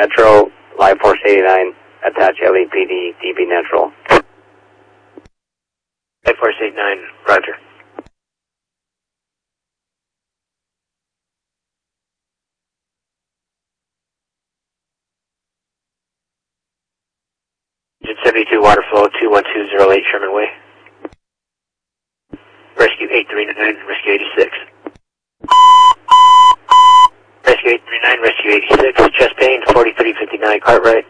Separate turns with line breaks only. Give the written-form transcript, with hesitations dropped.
Metro, Live Force 89, attach LEPD, DB Natural.
Live Force 89, roger. Engine 72, water flow 21208 Sherman Way. Rescue 839, Rescue 86. Rescue 839, Rescue 86, chest pain 4359 Cartwright.